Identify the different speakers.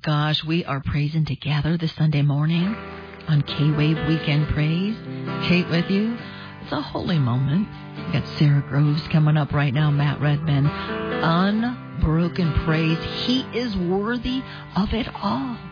Speaker 1: gosh, we are praising together this Sunday morning on K-Wave Weekend Praise. Kate with you. It's a holy moment. We got Sarah Groves coming up right now, Matt Redman. Unbroken praise. He is worthy of it all.